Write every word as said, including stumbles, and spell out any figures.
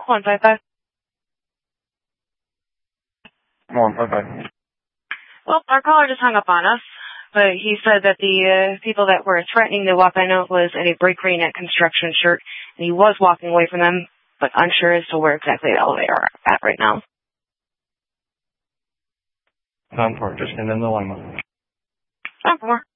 one five five. one five five. Well, our caller just hung up on us, but he said that the uh, people that were threatening to walk in was in a Break Green at construction shirt, and he was walking away from them, but unsure as to where exactly the elevator are at right now. Time for just in the limo. Time for more.